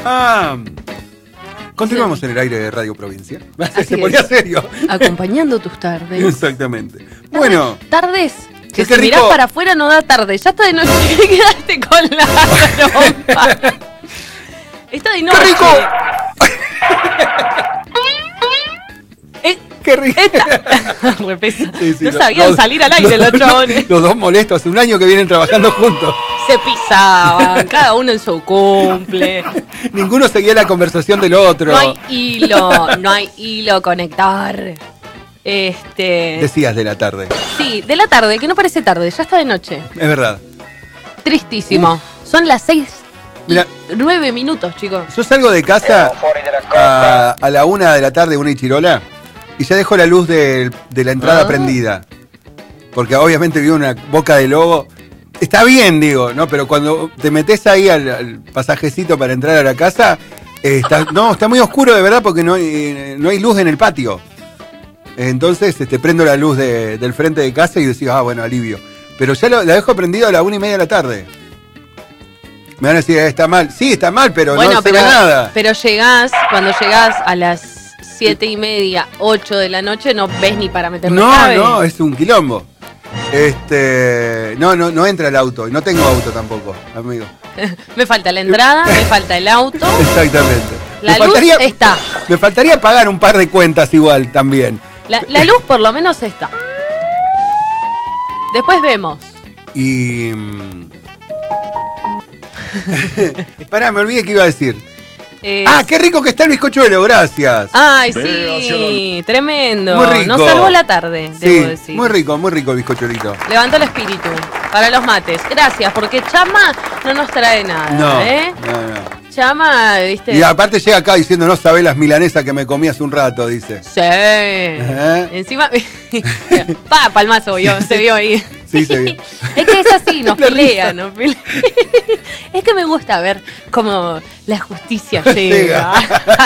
Continuamos en el aire de Radio Provincia. Se Así ponía es. serio. Acompañando tus tardes. Exactamente. Bueno. Tardes. Que qué si mirás rico. para afuera no da tarde. Ya está de noche. Quedaste con la trompa. Está de noche. ¡Qué rico! ¡Qué rico! Repesa. Sí, sí, No sabían salir al aire los chabones. Los dos molestos, hace un año que vienen trabajando juntos. Se pisaban, cada uno en su cumple. Ninguno seguía la conversación del otro. No hay hilo, conectar. Decías de la tarde. Sí, de la tarde, que no parece tarde, ya está de noche. Es verdad. Tristísimo. Son las 6:09 Mira, chicos. yo salgo de casa a la 1 de la tarde, 1 y chirola, y ya dejo la luz de la entrada prendida. Porque obviamente vi una boca de lobo. Está bien, digo, ¿no? Pero cuando te metes ahí al pasajecito para entrar a la casa, está muy oscuro de verdad porque no hay luz en el patio. Entonces prendo la luz del frente de casa y decís, bueno, alivio. Pero ya la dejo prendido a la 1:30 de la tarde. Me van a decir, está mal. Sí, está mal, pero Bueno, no se ve nada. Pero cuando llegás a las 7:30, 8 de la noche, no ves ni para meterle llave. No, es un quilombo. No entra el auto. Y no tengo auto tampoco, amigo. Me falta la entrada, me falta el auto. Exactamente. La luz está. Me faltaría pagar un par de cuentas igual también. La luz por lo menos está. Después vemos. Y... Pará, me olvidé que iba a decir. ¡Qué rico que está el bizcochuelo! Gracias. Ay, sí, tremendo. Muy rico. Nos salvó la tarde, debo decir. Sí, muy rico el bizcochuelito. Levantó el espíritu para los mates. Gracias, porque Chama no nos trae nada, No. Chama, ¿viste? Y aparte llega acá diciendo, no sabés las milanesas que me comí hace un rato, dice. Sí. Encima, palmazo se vio ahí. Sí, se vio. Es que es así, nos pelea. Es que me gusta ver cómo la justicia llega.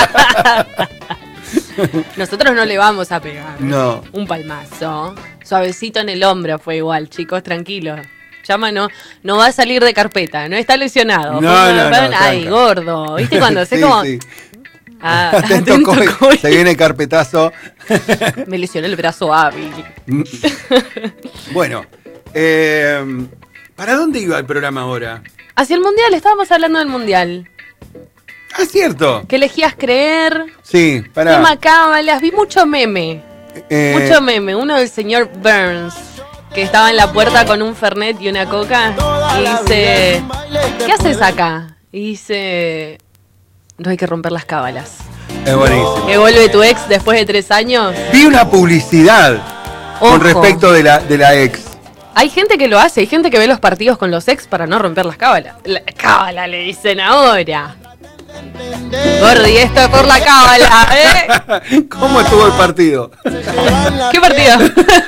Nosotros no le vamos a pegar. No. Un palmazo. Suavecito en el hombro fue igual, chicos, tranquilos. Chama no va a salir de carpeta, no está lesionado. No, ay, gordo. ¿Viste cuando hace como... Sí. Atento, COVID. Se viene carpetazo. Me lesioné el brazo hábil. Bueno, ¿para dónde iba el programa ahora? Hacia el mundial, estábamos hablando del mundial. Ah, cierto. ¿Qué elegías creer? Sí, pará. Tema cábalas, vi mucho meme. Mucho meme. Uno del señor Burns, que estaba en la puerta con un fernet y una coca, y dice, ¿qué haces acá? Y dice, no hay que romper las cábalas. Es buenísimo. Que vuelve tu ex después de 3 años. Vi una publicidad con respecto de la ex. Hay gente que lo hace, hay gente que ve los partidos con los ex para no romper las cábalas. La cábala le dicen ahora. Gordi, esto es por la cábala, ¿eh? ¿Cómo estuvo el partido? ¿Qué partido?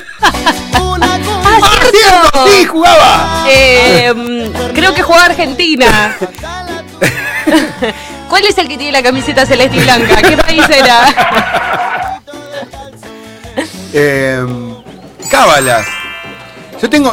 ¡Cierto! ¡Sí, jugaba! Creo que jugaba Argentina. ¿Cuál es el que tiene la camiseta celeste y blanca? ¿Qué país era? Cábalas. Yo tengo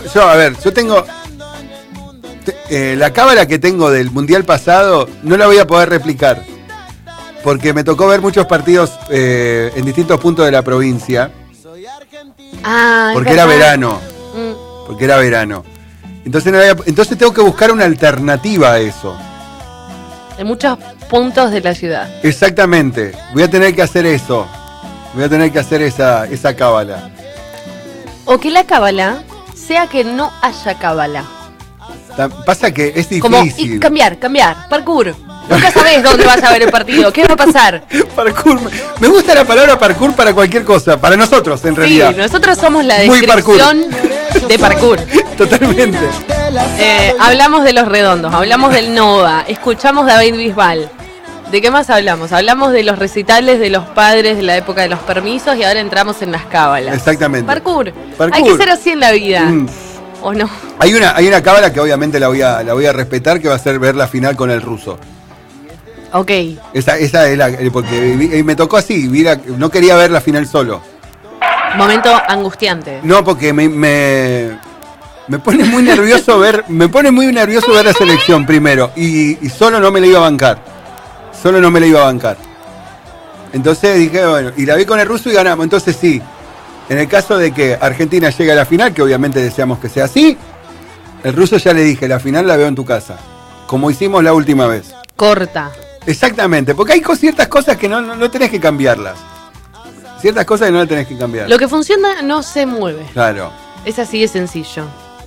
la cábala que tengo del mundial pasado, no la voy a poder replicar. Porque me tocó ver muchos partidos en distintos puntos de la provincia. Porque era verano. Porque era verano. Entonces tengo que buscar una alternativa a eso. En muchos puntos de la ciudad. Exactamente. Voy a tener que hacer eso. Voy a tener que hacer esa cábala. O que la cábala sea que no haya cábala. Pasa que es difícil. Como cambiar. Parkour. Nunca sabés dónde vas a ver el partido. ¿Qué va a pasar? Parkour. Me gusta la palabra parkour para cualquier cosa. Para nosotros, en realidad. Sí, nosotros somos la descripción de parkour. Totalmente. Hablamos de Los Redondos, hablamos del Nova, escuchamos David Bisbal. ¿De qué más hablamos? Hablamos de los recitales de los padres de la época de los permisos y ahora entramos en las cábalas. Exactamente. Parkour. Hay que ser así en la vida. ¿O no? Hay una cábala que obviamente la voy a respetar, que va a ser ver la final con el ruso. Ok. Esa es porque me tocó así, no quería ver la final solo. Momento angustiante. No, porque me pone muy nervioso ver la selección primero y solo no me la iba a bancar. solo no me la iba a bancar. Entonces dije, bueno, y la vi con el ruso y ganamos. Entonces sí, en el caso de que Argentina llegue a la final, que obviamente deseamos que sea así, el ruso ya le dije, la final la veo en tu casa, como hicimos la última vez. Corta. Exactamente, porque hay ciertas cosas que no tenés que cambiarlas. Ciertas cosas que no las tenés que cambiar. Lo que funciona no se mueve. Claro. Es así de sencillo.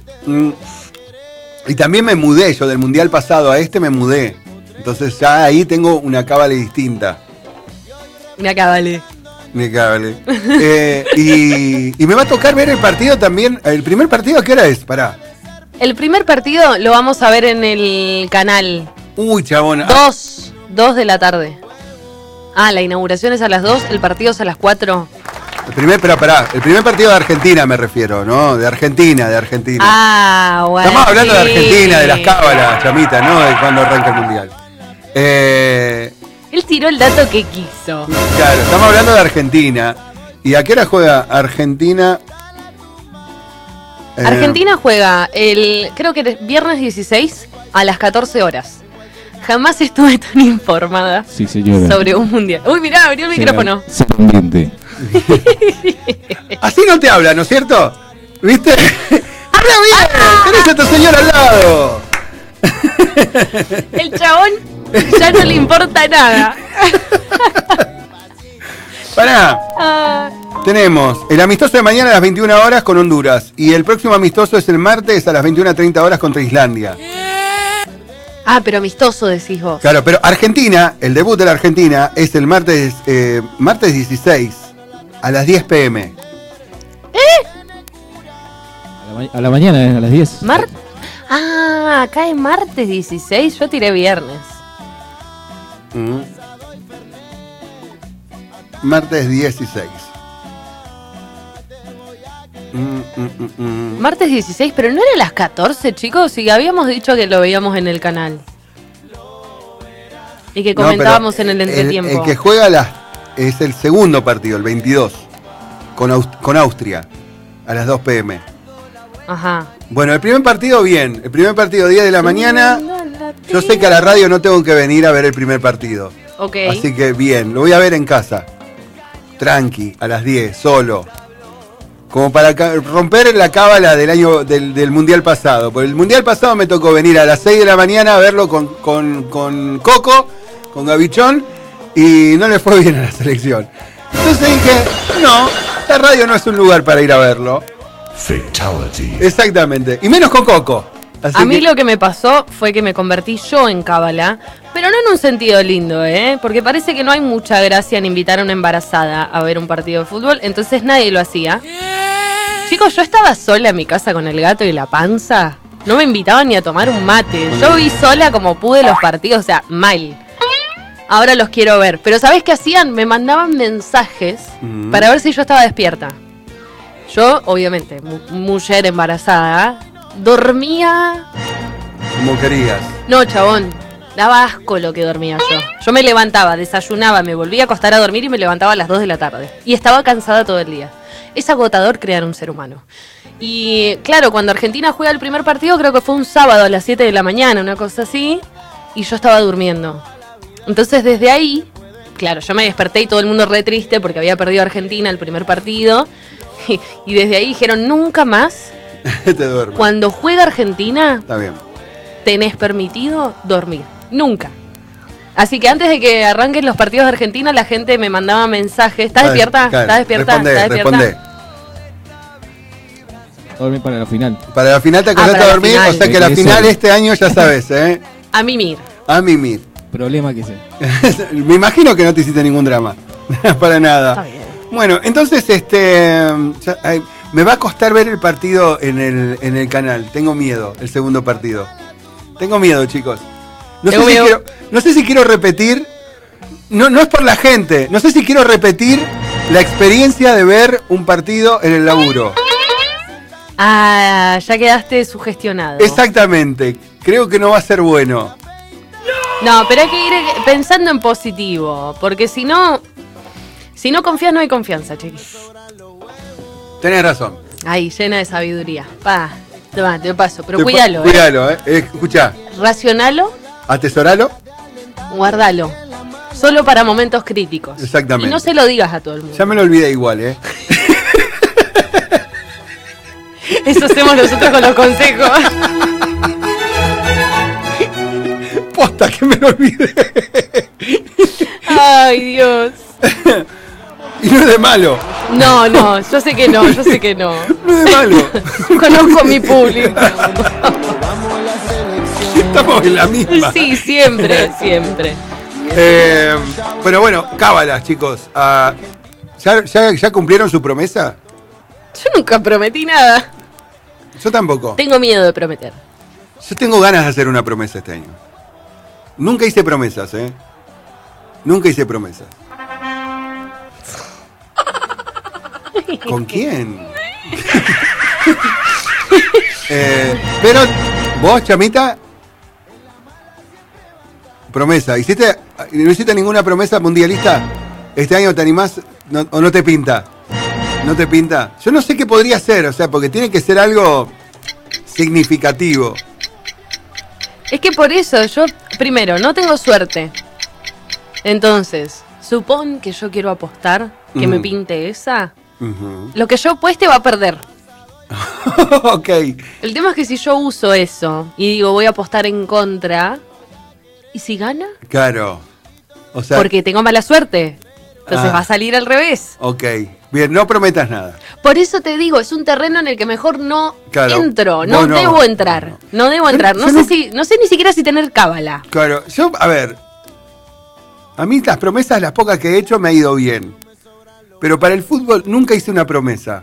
Y también me mudé, yo del mundial pasado a este me mudé. Entonces ya ahí tengo una cábala distinta. Una cábala. Una cábala. Y me va a tocar ver el partido también. ¿El primer partido a qué hora es? Pará. El primer partido lo vamos a ver en el canal. Uy, chabón. 2 de la tarde. La inauguración es a las 2, el partido es a las 4. El primer partido de Argentina me refiero, ¿no? De Argentina. Bueno. Estamos hablando de Argentina, de las cábalas, chamita, ¿no? De cuando arranca el mundial. Él tiró el dato que quiso. Claro, estamos hablando de Argentina. ¿Y a qué hora juega Argentina? Argentina juega creo que es viernes 16 a las 14 horas. Jamás estuve tan informada sobre un mundial. Uy, mirá, abrió el micrófono. Así no te habla, ¿no es cierto? ¿Viste? ¡Habla bien! ¡Tenés a tu señor al lado! El chabón ya no le importa nada. Pará. Tenemos el amistoso de mañana a las 21 horas con Honduras. Y el próximo amistoso es el martes a las 21:30 horas contra Islandia. Pero amistoso decís vos. Claro, pero Argentina, el debut de la Argentina es el martes 16 a las 10 p.m. A la mañana, a las 10. Acá es martes 16, yo tiré viernes. Martes 16. Martes 16, pero no era a las 14, chicos, y habíamos dicho que lo veíamos en el canal. Y que comentábamos en el entretiempo. El que juega es el segundo partido, el 22, con Austria, a las 2 p.m. Ajá. Bueno, el primer partido bien, el primer partido 10 de la mañana. Yo sé que a la radio no tengo que venir a ver el primer partido. Ok. Así que bien, lo voy a ver en casa. Tranqui, a las 10, solo. Como para romper la cábala del mundial pasado. Porque el mundial pasado me tocó venir a las 6 de la mañana a verlo con Coco, con Gavichón, y no le fue bien a la selección. Entonces dije, no, la radio no es un lugar para ir a verlo. Fatality. Exactamente, y menos con Coco. Así a mí lo que me pasó fue que me convertí yo en cábala, pero no en un sentido lindo, porque parece que no hay mucha gracia en invitar a una embarazada a ver un partido de fútbol, entonces nadie lo hacía. Chicos, yo estaba sola en mi casa con el gato y la panza, no me invitaban ni a tomar un mate, yo vi sola como pude los partidos, o sea, mal. Ahora los quiero ver, pero ¿sabés qué hacían? Me mandaban mensajes para ver si yo estaba despierta. Yo, obviamente, mujer embarazada, dormía... como querías. No, chabón, daba asco lo que dormía yo. Yo me levantaba, desayunaba, me volvía a acostar a dormir y me levantaba a las 2 de la tarde. Y estaba cansada todo el día. Es agotador crear un ser humano. Y claro, cuando Argentina juega el primer partido, creo que fue un sábado a las 7 de la mañana, una cosa así, y yo estaba durmiendo. Entonces desde ahí, claro, yo me desperté y todo el mundo re triste porque había perdido Argentina el primer partido. Y desde ahí dijeron, nunca más, te duermes. Cuando juega Argentina, está bien, tenés permitido dormir. Nunca. Así que antes de que arranquen los partidos de Argentina, la gente me mandaba mensajes. ¿Estás despierta? Claro, ¿Estás despierta? Respondé, ¿Estás despierta? respondé. Dormir para la final. Para la final te acordaste a dormir, o sea que la final este año ya sabes, A mimir. A mimir. Problema que sea. Me imagino que no te hiciste ningún drama. Para nada. Está bien. Bueno, entonces me va a costar ver el partido en el canal. Tengo miedo, el segundo partido. Tengo miedo, chicos. No sé si quiero repetir. No es por la gente. No sé si quiero repetir la experiencia de ver un partido en el laburo. Ya quedaste sugestionado. Exactamente. Creo que no va a ser bueno. No, pero hay que ir pensando en positivo. Porque si no confías, no hay confianza, chiquis. Tenés razón. Ahí, llena de sabiduría. Toma, te paso. Pero cuídalo. Cuídalo, escuchá. Racionalo. Atesoralo. Guardalo. solo para momentos críticos. Exactamente. Y no se lo digas a todo el mundo. Ya me lo olvidé igual, ¿eh? Eso hacemos nosotros con los consejos. Posta que me lo olvidé. Ay, Dios. Y no es de malo. No, yo sé que no. No es de malo. Conozco a mi público. Estamos en la misma. Sí, siempre. Pero bueno, cábalas, chicos. ¿Ya cumplieron su promesa? Yo nunca prometí nada. Yo tampoco. Tengo miedo de prometer. Yo tengo ganas de hacer una promesa este año. Nunca hice promesas, ¿eh? Nunca hice promesas. ¿Con quién? Pero vos, Chamita, promesa. ¿No hiciste ninguna promesa mundialista? ¿Este año te animás o no te pinta? ¿No te pinta? Yo no sé qué podría ser, o sea, porque tiene que ser algo significativo. Es que por eso yo, primero, no tengo suerte. Entonces, supón que yo quiero apostar que me pinte esa. Lo que yo apueste va a perder. Ok. El tema es que si yo uso eso y digo voy a apostar en contra, ¿y si gana? Claro. O sea, porque tengo mala suerte. Entonces va a salir al revés. Ok. Bien, no prometas nada. Por eso te digo, es un terreno en el que mejor no entro. No, no debo entrar. No debo entrar. No sé ni siquiera si tener cábala. Claro. Yo, a ver. A mí las promesas, las pocas que he hecho, me ha ido bien. Pero para el fútbol nunca hice una promesa.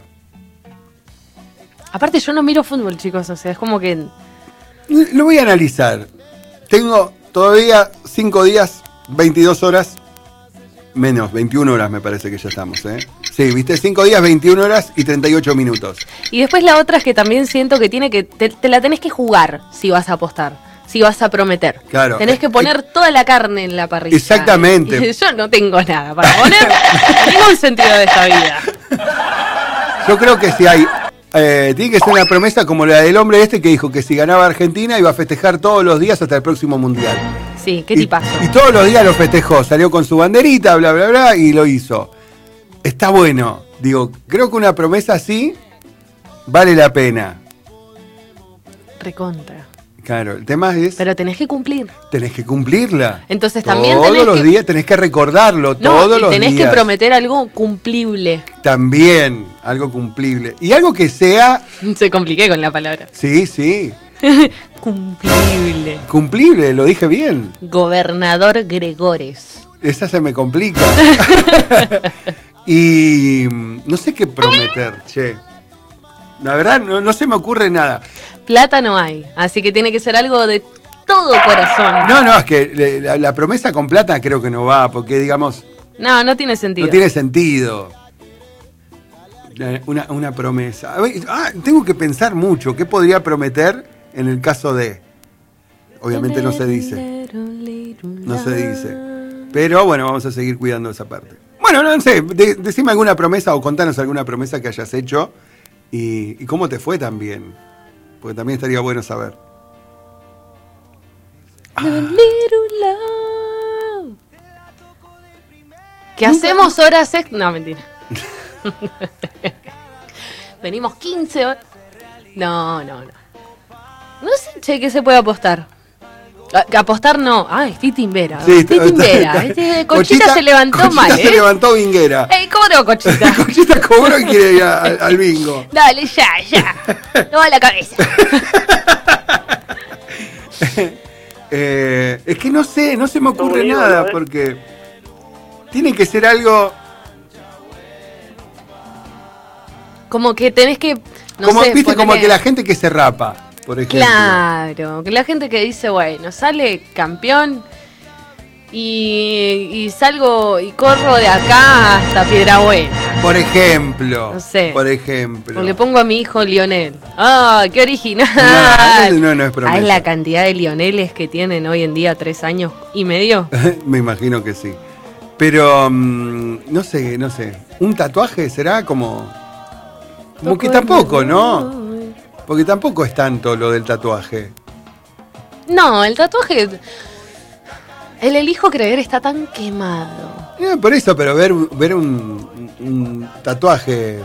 Aparte yo no miro fútbol, chicos, o sea, es como que... Lo voy a analizar. Tengo todavía 5 días, 22 horas, menos, 21 horas me parece que ya estamos, ¿eh? Sí, viste, 5 días, 21 horas y 38 minutos. Y después la otra es que también siento que tiene que... Te la tenés que jugar si vas a apostar, si vas a prometer. Claro. Tenés que poner toda la carne en la parrilla. Exactamente. Y yo no tengo nada para poner ningún sentido de esta vida. Yo creo que si hay... tiene que ser una promesa como la del hombre este que dijo que si ganaba Argentina iba a festejar todos los días hasta el próximo mundial. Sí, qué tipazo. Y todos los días lo festejó, salió con su banderita, bla, bla, bla, y lo hizo. Está bueno. Digo, creo que una promesa así vale la pena. Recontra. Claro, el tema es... Pero tenés que cumplir. Tenés que cumplirla. Entonces también todos los días tenés que recordarlo, todos los días. Tenés que prometer algo cumplible. También, algo cumplible. Y algo que sea... Se compliqué con la palabra. Sí. Cumplible. Cumplible, lo dije bien. Gobernador Gregores. Esa se me complica. Y no sé qué prometer, che. La verdad, no se me ocurre nada. Plata no hay, así que tiene que ser algo de todo corazón. No, es que la promesa con plata creo que no va, porque digamos... No tiene sentido. No tiene sentido. Una promesa. Tengo que pensar mucho. ¿Qué podría prometer en el caso de...? Obviamente no se dice. No se dice. Pero bueno, vamos a seguir cuidando esa parte. Bueno, no sé, decime alguna promesa o contanos alguna promesa que hayas hecho y cómo te fue también. Porque también estaría bueno saber. ¿Qué hacemos horas extra? No, mentira. Venimos 15 horas. No. No sé, che, ¿qué se puede apostar? Apostar no. Estoy timbera. Sí, estoy timbera. Cochita se levantó mal, se levantó vinguera. ¿Cómo tengo Cochita? Cochita cobró y quiere ir al bingo. Dale, ya. No a la cabeza. Es que no se me ocurre nada, porque tiene que ser algo... Como que tenés que... ¿Viste? Como que la gente que se rapa, por ejemplo. Claro, que la gente que dice, bueno, sale campeón y salgo y corro de acá hasta Piedrabuena. Por ejemplo. No sé. Por ejemplo. O le pongo a mi hijo Lionel. ¡Qué original! No es promesa. ¿Sabes la cantidad de Lioneles que tienen hoy en día 3 años y medio? Me imagino que sí. Pero, no sé. ¿Un tatuaje será como que tampoco, ¿no? Porque tampoco es tanto lo del tatuaje. No, el tatuaje El elijo creer está tan quemado. Por eso, pero ver un tatuaje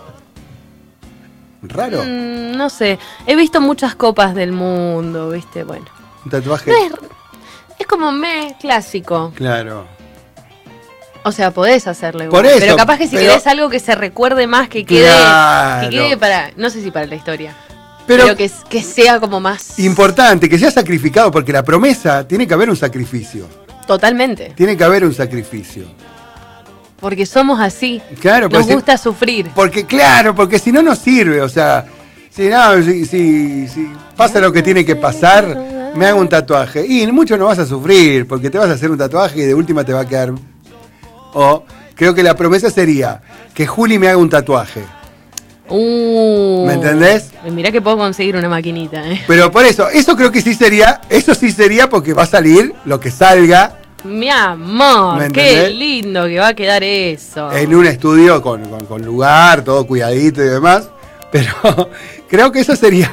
raro. No sé, he visto muchas copas del mundo, ¿viste? Bueno. Un tatuaje. Es como clásico. Claro. O sea, podés hacerlo igual. Por eso, pero capaz que si querés algo que se recuerde más, que quede para, no sé si para la historia. Pero que sea como más importante, que sea sacrificado, porque la promesa tiene que haber un sacrificio. Totalmente. Tiene que haber un sacrificio. Porque somos así. Claro, nos gusta sufrir. Porque si no nos sirve, o sea, si pasa lo que tiene que pasar, me hago un tatuaje. Y mucho no vas a sufrir, porque te vas a hacer un tatuaje y de última te va a quedar. O creo que la promesa sería que Juli me haga un tatuaje. ¿Me entendés? Mirá que puedo conseguir una maquinita, Pero por eso creo que sí sería porque va a salir lo que salga. Mi amor, qué lindo que va a quedar eso. En un estudio con lugar, todo cuidadito y demás. Pero creo que eso sería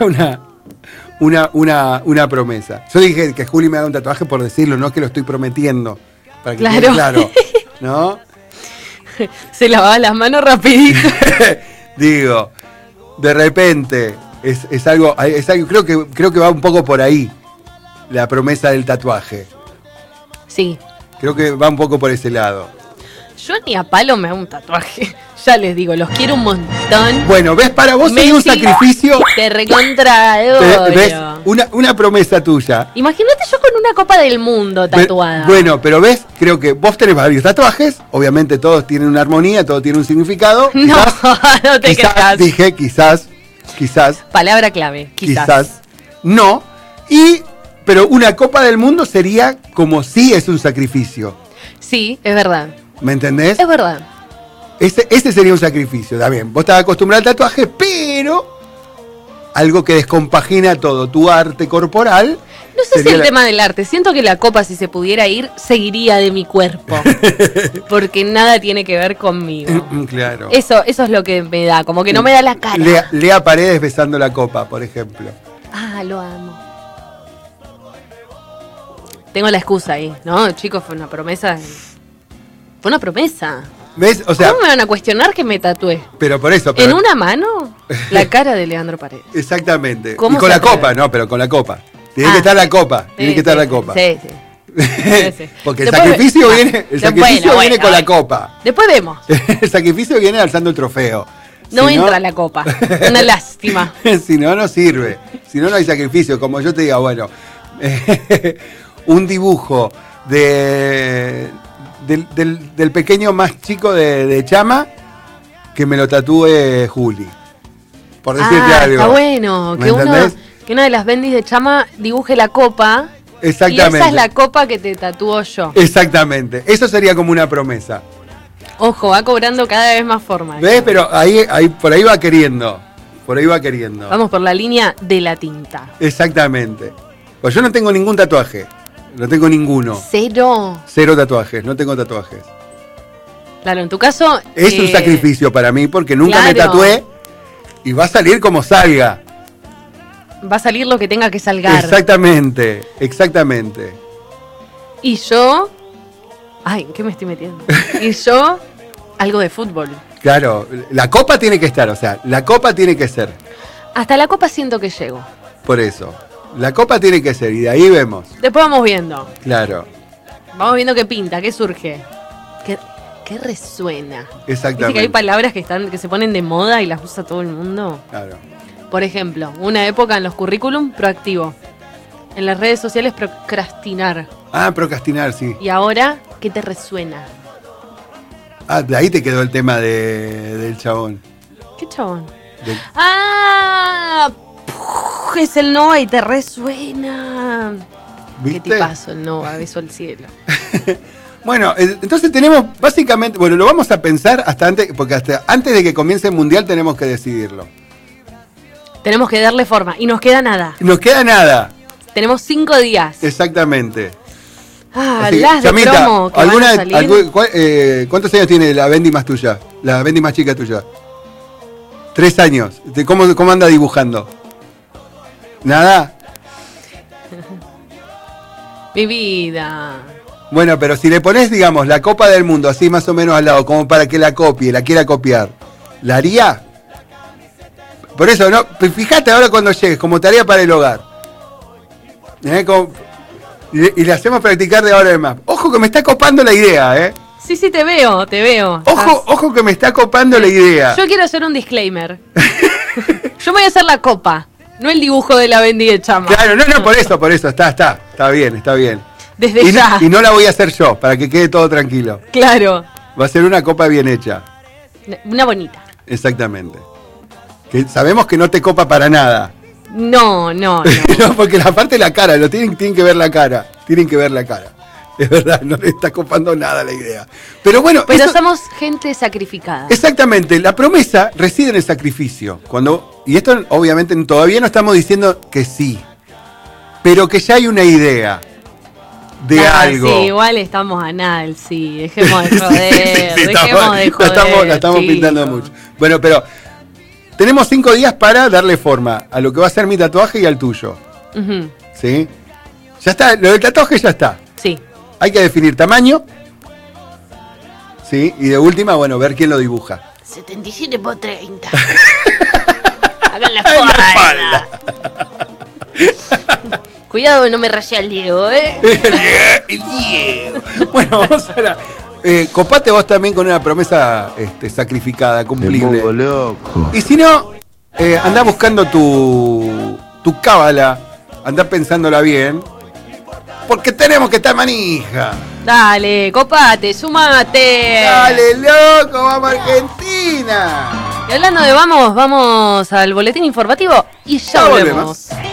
una promesa. Yo dije que Juli me haga un tatuaje por decirlo, no es que lo estoy prometiendo. Para que quede claro, ¿no? Se lavaba las manos rapidito. Digo, de repente es algo creo que va un poco por ahí la promesa del tatuaje. Sí. Creo que va un poco por ese lado. Yo ni a palo me hago un tatuaje. Ya les digo, los quiero un montón. Bueno, ¿ves? Para vos hay un sacrificio. Te recontra. ¿Ves? Una promesa tuya. Imagínate yo con una copa del mundo tatuada. Bueno, pero ves, creo que vos tenés varios tatuajes. Obviamente todos tienen una armonía, todos tienen un significado. No, no te creas. Dije quizás. Palabra clave, quizás. No. Pero una copa del mundo sería como si es un sacrificio. Sí, es verdad. ¿Me entendés? Es verdad. Ese sería un sacrificio, también. Vos estás acostumbrado al tatuaje, pero algo que descompagina todo tu arte corporal. No sé si el tema del arte. Siento que la copa, si se pudiera ir, seguiría de mi cuerpo. Porque nada tiene que ver conmigo. Claro. Eso es lo que me da, como que no me da la cara. Lea Paredes besando la copa, por ejemplo. Ah, lo amo. Tengo la excusa ahí, ¿no? Chicos, fue una promesa. Fue una promesa. ¿Ves? O sea, ¿cómo me van a cuestionar que me tatué? Pero por eso. ¿En una mano? La cara de Leandro Paredes. Exactamente. Y con la copa, no, pero con la copa. Tiene que estar la copa. Tiene que estar la copa. Sí. Porque el sacrificio viene con la copa. Después vemos. El sacrificio viene alzando el trofeo. No entra la copa. Una lástima. Si no, no sirve. Si no, no hay sacrificio. Como yo te diga, bueno, un dibujo del pequeño más chico de Chama que me lo tatúe Juli. Por decirte algo. Está bueno. Que una de las bendis de Chama dibuje la copa. Exactamente. Y esa es la copa que te tatúo yo. Exactamente. Eso sería como una promesa. Ojo, va cobrando cada vez más forma. ¿Ves? Pero por ahí va queriendo. Por ahí va queriendo. Vamos por la línea de la tinta. Exactamente. Pues yo no tengo ningún tatuaje. No tengo ninguno. Cero tatuajes. No tengo tatuajes. Claro, en tu caso... Es un sacrificio para mí porque nunca me tatué y va a salir como salga. Va a salir lo que tenga que salgar. Exactamente. Y yo... Ay, ¿en qué me estoy metiendo? Y yo... Algo de fútbol. Claro, la copa tiene que estar, o sea, la copa tiene que ser. Hasta la copa siento que llego. Por eso. La copa tiene que ser y de ahí vemos. Después vamos viendo. Claro. Vamos viendo qué pinta, qué surge. ¿Qué resuena? Exactamente. Dice que hay palabras que se ponen de moda y las usa todo el mundo. Claro. Por ejemplo, una época en los currículum, proactivo. En las redes sociales, procrastinar. Procrastinar, sí. Y ahora, ¿qué te resuena? De ahí te quedó el tema del chabón. ¿Qué chabón? Es el Nova y te resuena. ¿Viste? ¿Qué tipazo el Nova? Beso al cielo. Bueno, entonces tenemos básicamente, lo vamos a pensar porque hasta antes de que comience el mundial tenemos que decidirlo. Tenemos que darle forma y nos queda nada. Tenemos 5 días. Exactamente. Las de Chamita, promo que van a salir. ¿Cuántos años tiene la Bendy más tuya? La Bendy más chica tuya. 3 años. ¿Cómo anda dibujando? ¿Nada? Mi vida. Bueno, pero si le pones, digamos, la Copa del Mundo así más o menos al lado, como para que la copie, la quiera copiar, ¿la haría? Por eso, ¿no? Fíjate ahora cuando llegues, como tarea para el hogar. Y le hacemos practicar de ahora en más. Ojo que me está copando la idea, ¿eh? Sí, te veo. Ojo que me está copando la idea. Yo quiero hacer un disclaimer. Yo me voy a hacer la copa, no el dibujo de la Bendy de Chama. Claro, no, por eso, está bien. Desde ya. Y no la voy a hacer yo, para que quede todo tranquilo. Claro. Va a ser una copa bien hecha. Una bonita. Exactamente. Que sabemos que no te copa para nada. No. No, porque la parte de la cara, tienen que ver la cara. Es verdad, no le está copando nada la idea. Pero bueno. Pero somos gente sacrificada. Exactamente, la promesa reside en el sacrificio. Y esto obviamente todavía no estamos diciendo que sí, pero que ya hay una idea de algo. Sí, igual estamos a nada, sí. Dejemos de joder. La estamos pintando mucho. Bueno, pero tenemos 5 días para darle forma a lo que va a ser mi tatuaje y al tuyo. Uh-huh. ¿Sí? Ya está, lo del tatuaje ya está. Sí. Hay que definir tamaño. Sí, y de última, bueno, ver quién lo dibuja. 77x30. Hagan la espalda. Cuidado, no me rayé al Diego, ¿eh? El Diego. Bueno, vamos a la... copate vos también con una promesa sacrificada, cumplible. Me pongo loco. Y si no, andá buscando tu cábala, andá pensándola bien, porque tenemos que estar manija. Dale, copate, sumate. Dale, loco, vamos a Argentina. Y hablando de vamos al boletín informativo y ya volvemos.